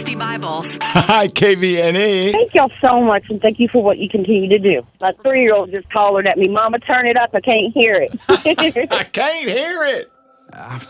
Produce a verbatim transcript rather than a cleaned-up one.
Rusty Bibles. Hi, K V N E. Thank y'all so much, and thank you for what you continue to do. My three-year-old just hollered at me, Mama, turn it up. I can't hear it. I can't hear it. I've